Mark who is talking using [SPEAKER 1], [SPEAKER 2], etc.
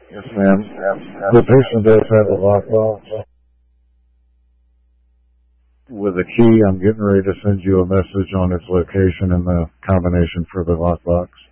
[SPEAKER 1] Yes, ma'am. The patient does have a lockbox with a key. I'm getting ready to send you a message on its location and the combination for the lockbox.